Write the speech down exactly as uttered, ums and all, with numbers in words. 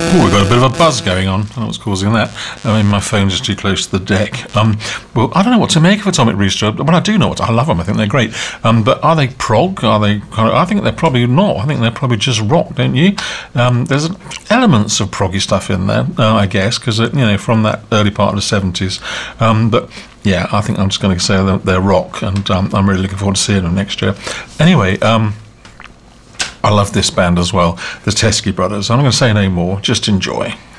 Oh, we've got a bit of a buzz going on. I don't know what's causing that. I mean, my phone's just too close to the deck. Um, well, I don't know what to make of Atomic Rooster. Well, I do know what. I love them. I think they're great. Um, but are they prog? Are they? I think they're probably not. I think they're probably just rock, don't you? Um, there's elements of proggy stuff in there, uh, I guess, because you know from that early part of the seventies. Um, but yeah, I think I'm just going to say they're, they're rock, and um, I'm really looking forward to seeing them next year. Anyway. Um, I love this band as well, the Teskey Brothers. I'm not going to say no more, just enjoy.